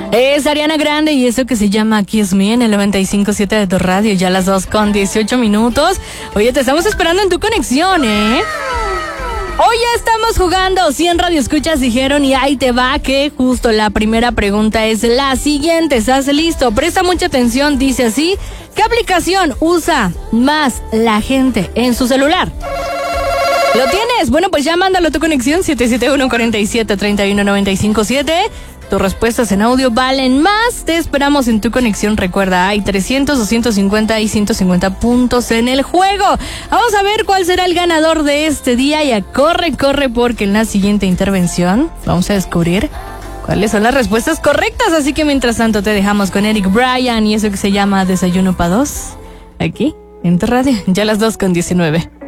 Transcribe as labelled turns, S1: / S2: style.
S1: Es Ariana Grande y eso que se llama Kiss Me en el 95.7 de tu radio, ya las 2:18. Oye, te estamos esperando en tu conexión, ¿eh? Hoy ya estamos jugando 100 radioescuchas dijeron y ahí te va que justo la primera pregunta es la siguiente. ¿Estás listo? Presta mucha atención, dice así. ¿Qué aplicación usa más la gente en su celular? ¿Lo tienes? Bueno, pues ya mándalo a tu conexión 771-47-31-957. Tus respuestas en audio valen más. Te esperamos en tu conexión. Recuerda, hay 300, 250 y 150 puntos en el juego. Vamos a ver cuál será el ganador de este día. Y a corre, porque en la siguiente intervención vamos a descubrir cuáles son las respuestas correctas. Así que mientras tanto te dejamos con Eric Bryan y eso que se llama Desayuno para Dos. Aquí, en tu radio, ya las 2:19.